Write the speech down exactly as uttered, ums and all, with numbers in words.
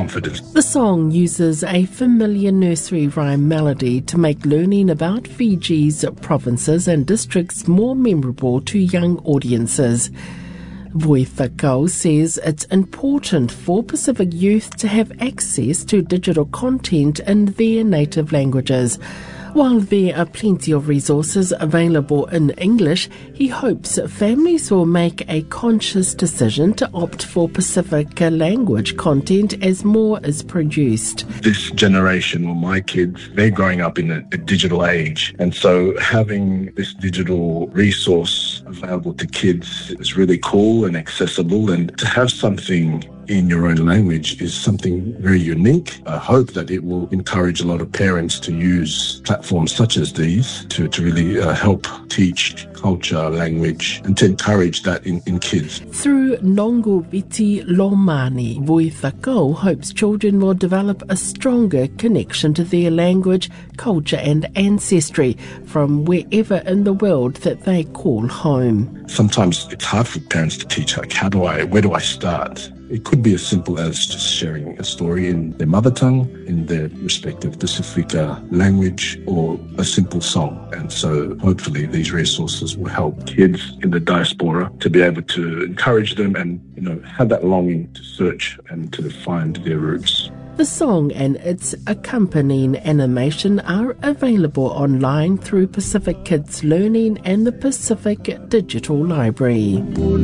confidence. The song uses a familiar nursery rhyme melody to make learning about Fiji's provinces and districts more memorable to young audiences. Voithakau says it's important for Pacific youth to have access to digital content in their native languages. While there are plenty of resources available in English, he hopes families will make a conscious decision to opt for Pacific language content as more is produced. This generation, or my kids, they're growing up in a, a digital age. And so having this digital resource available to kids is really cool and accessible. And to have something in your own language is something very unique. I hope that it will encourage a lot of parents to use platforms such as these to, to really uh, help teach culture, language, and to encourage that in, in kids. Through Nongo Viti Lomani, Voithakau hopes children will develop a stronger connection to their language, culture and ancestry from wherever in the world that they call home. Sometimes it's hard for parents to teach, like, how do I, where do I start? It could be as simple as just sharing a story in their mother tongue, in their respective Pacifica language, or a simple song. And so hopefully these resources will help kids in the diaspora to be able to encourage them and, you know, have that longing to search and to find their roots. The song and its accompanying animation are available online through Pacific Kids Learning and the Pacific Digital Library.